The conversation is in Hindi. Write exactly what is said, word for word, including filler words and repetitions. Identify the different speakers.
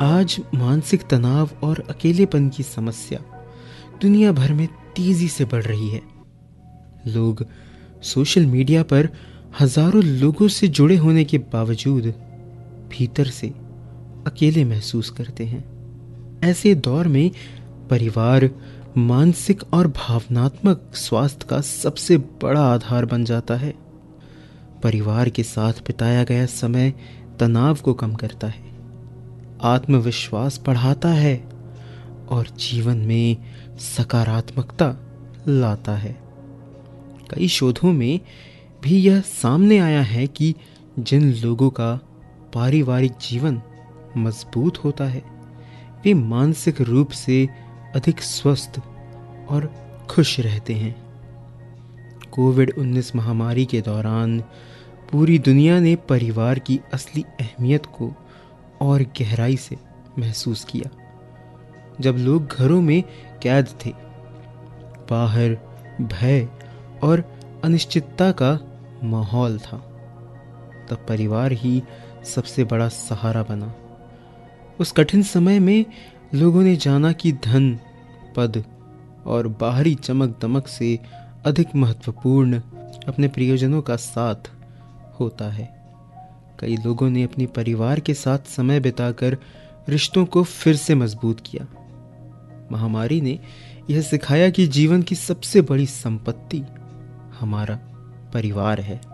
Speaker 1: आज मानसिक तनाव और अकेलेपन की समस्या दुनिया भर में तेजी से बढ़ रही है। लोग सोशल मीडिया पर हजारों लोगों से जुड़े होने के बावजूद भीतर से अकेले महसूस करते हैं। ऐसे दौर में परिवार मानसिक और भावनात्मक स्वास्थ्य का सबसे बड़ा आधार बन जाता है। परिवार के साथ बिताया गया समय तनाव को कम करता है, आत्मविश्वास बढ़ाता है और जीवन में सकारात्मकता लाता है। कई शोधों में भी यह सामने आया है कि जिन लोगों का पारिवारिक जीवन मजबूत होता है वे मानसिक रूप से अधिक स्वस्थ और खुश रहते हैं। कोविड उन्नीस महामारी के दौरान पूरी दुनिया ने परिवार की असली अहमियत को और गहराई से महसूस किया। जब लोग घरों में कैद थे, बाहर भय और अनिश्चितता का माहौल था, तब परिवार ही सबसे बड़ा सहारा बना। उस कठिन समय में लोगों ने जाना कि धन, पद और बाहरी चमक दमक से अधिक महत्वपूर्ण अपने प्रियजनों का साथ होता है। कई लोगों ने अपने परिवार के साथ समय बिताकर रिश्तों को फिर से मजबूत किया। महामारी ने यह सिखाया कि जीवन की सबसे बड़ी संपत्ति हमारा परिवार है।